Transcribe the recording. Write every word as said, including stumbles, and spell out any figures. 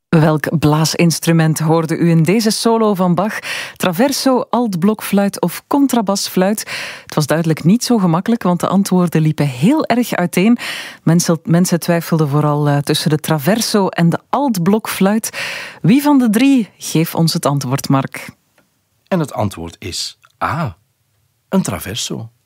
Welk blaasinstrument hoorde u in deze solo van Bach? Traverso, altblokfluit of contrabasfluit? Het was duidelijk niet zo gemakkelijk, want de antwoorden liepen heel erg uiteen. Mensen, mensen twijfelden vooral uh, tussen de traverso en de altblokfluit. Wie van de drie? Geef ons het antwoord, Mark. En het antwoord is A. Een traverso.